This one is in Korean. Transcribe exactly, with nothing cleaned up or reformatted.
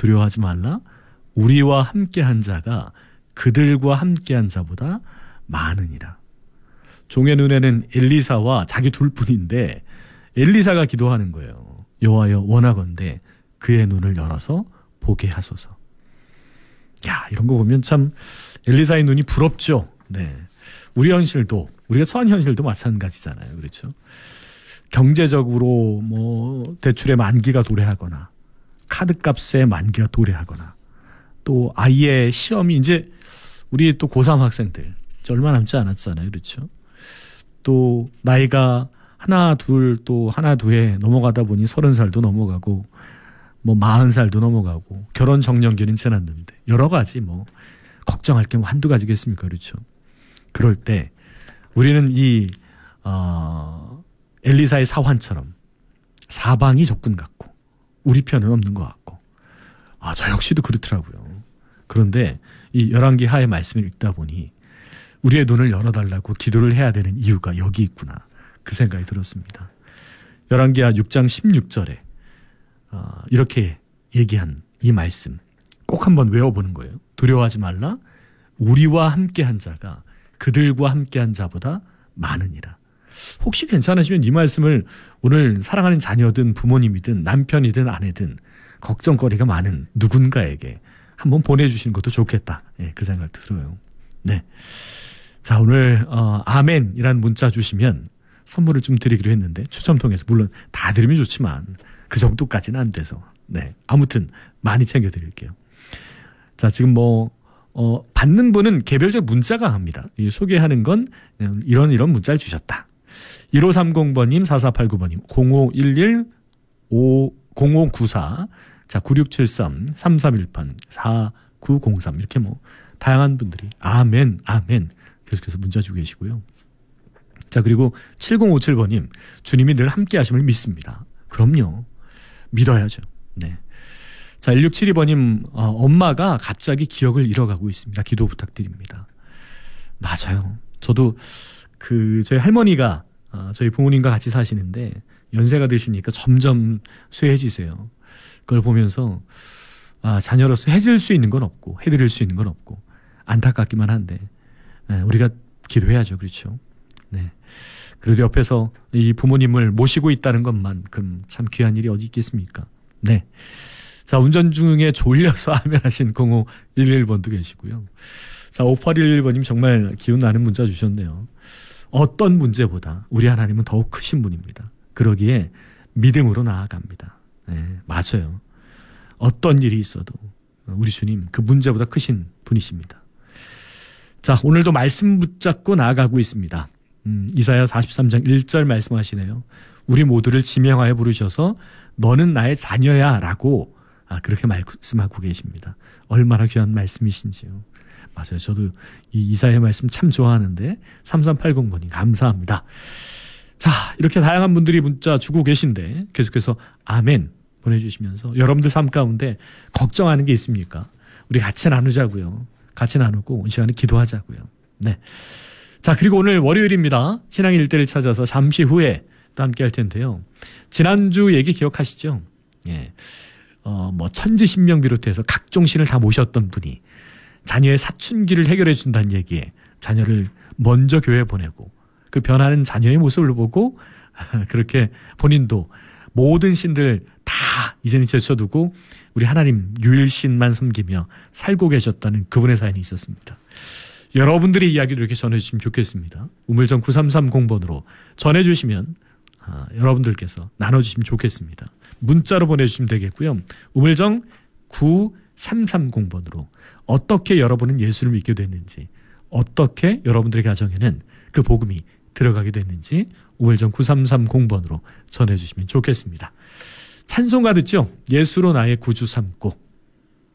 두려워하지 말라. 우리와 함께한 자가 그들과 함께한 자보다 많으니라. 종의 눈에는 엘리사와 자기 둘뿐인데 엘리사가 기도하는 거예요. 여호와여 원하건대 그의 눈을 열어서 보게 하소서. 야, 이런 거 보면 참 엘리사의 눈이 부럽죠. 네, 우리 현실도, 우리가 처한 현실도 마찬가지잖아요. 그렇죠? 경제적으로 뭐 대출의 만기가 도래하거나 카드값의 만기가 도래하거나 또 아이의 시험이 이제 우리 또 고삼 학생들 이제 얼마 남지 않았잖아요. 그렇죠? 또 나이가 하나 둘 또 하나 두에 넘어가다 보니 서른 살도 넘어가고 뭐 마흔 살도 넘어가고 결혼 정년기는 지났는데 여러 가지 뭐 걱정할 게 뭐 한두 가지겠습니까? 그렇죠? 그럴 때 우리는 이 어, 엘리사의 사환처럼 사방이 적군 같고 우리 편은 없는 것 같고 아, 저 역시도 그렇더라고요. 그런데 이 열왕기 하의 말씀을 읽다 보니 우리의 눈을 열어달라고 기도를 해야 되는 이유가 여기 있구나 그 생각이 들었습니다. 열왕기하 육 장 십육 절에 어, 이렇게 얘기한 이 말씀 꼭 한번 외워보는 거예요. 두려워하지 말라. 우리와 함께한 자가 그들과 함께한 자보다 많으니라. 혹시 괜찮으시면 이 말씀을 오늘 사랑하는 자녀든 부모님이든 남편이든 아내든 걱정거리가 많은 누군가에게 한번 보내주시는 것도 좋겠다. 예, 그 생각 들어요. 네. 자, 오늘 어, 아멘이라는 문자 주시면 선물을 좀 드리기로 했는데 추첨 통해서 물론 다 드리면 좋지만 그 정도까지는 안 돼서 네, 아무튼 많이 챙겨드릴게요. 자, 지금 뭐 어, 받는 분은 개별적 문자가 합니다. 이 소개하는 건 이런 이런 문자를 주셨다. 일오삼공 번님, 사사팔구 번님, 공오일일 공오구사, 자, 구육칠삼, 삼삼일팔, 사구공삼 이렇게 뭐 다양한 분들이 아멘, 아멘 계속해서 문자 주고 계시고요. 자, 그리고 칠공오칠 번님, 주님이 늘 함께 하심을 믿습니다. 그럼요. 믿어야죠. 네. 자, 일육칠이 번님, 어, 엄마가 갑자기 기억을 잃어가고 있습니다. 기도 부탁드립니다. 맞아요. 저도 그 저희 할머니가 어, 저희 부모님과 같이 사시는데 연세가 드시니까 점점 쇠해지세요. 그걸 보면서 아, 자녀로서 해줄 수 있는 건 없고 해드릴 수 있는 건 없고 안타깝기만 한데 네, 우리가 기도해야죠. 그렇죠? 네. 그리고 옆에서 이 부모님을 모시고 있다는 것만큼 참 귀한 일이 어디 있겠습니까? 네. 자, 운전 중에 졸려서 아멘 하신 공오일일 번도 계시고요. 자, 오팔일일 번님 정말 기운 나는 문자 주셨네요. 어떤 문제보다 우리 하나님은 더욱 크신 분입니다. 그러기에 믿음으로 나아갑니다. 네, 맞아요. 어떤 일이 있어도 우리 주님 그 문제보다 크신 분이십니다. 자, 오늘도 말씀 붙잡고 나아가고 있습니다. 음, 이사야 사십삼 장 일 절 말씀하시네요. 우리 모두를 지명하여 부르셔서 너는 나의 자녀야 라고 아, 그렇게 말씀하고 계십니다. 얼마나 귀한 말씀이신지요. 맞아요. 저도 이 이사야의 말씀 참 좋아하는데 삼삼팔공 번님 감사합니다. 자, 이렇게 다양한 분들이 문자 주고 계신데 계속해서 아멘 보내주시면서 여러분들 삶 가운데 걱정하는 게 있습니까? 우리 같이 나누자고요. 같이 나누고 이 시간에 기도하자고요. 네. 자, 그리고 오늘 월요일입니다. 신앙의 일대를 찾아서 잠시 후에 또 함께 할 텐데요. 지난주 얘기 기억하시죠? 예. 어, 뭐 천지신명 비롯해서 각종 신을 다 모셨던 분이 자녀의 사춘기를 해결해 준다는 얘기에 자녀를 먼저 교회에 보내고 그 변하는 자녀의 모습을 보고 그렇게 본인도 모든 신들 다 이제는 제쳐두고 우리 하나님 유일신만 섬기며 살고 계셨다는 그분의 사연이 있었습니다. 여러분들의 이야기를 이렇게 전해주시면 좋겠습니다. 우물정 구삼삼공 번으로 전해주시면 아, 여러분들께서 나눠주시면 좋겠습니다. 문자로 보내주시면 되겠고요. 우물정 구삼삼공 번으로 어떻게 여러분은 예수를 믿게 됐는지, 어떻게 여러분들의 가정에는 그 복음이 들어가게 됐는지 우물정 구삼삼공 번으로 전해주시면 좋겠습니다. 찬송가 듣죠? 예수로 나의 구주 삼고